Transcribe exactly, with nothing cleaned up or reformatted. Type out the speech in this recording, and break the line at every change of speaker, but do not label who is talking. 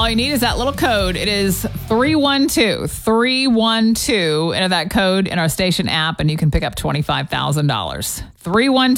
All you need is that little code. It is three one two, three one two. Enter that code in our station app, and you can pick up twenty-five thousand dollars. three one two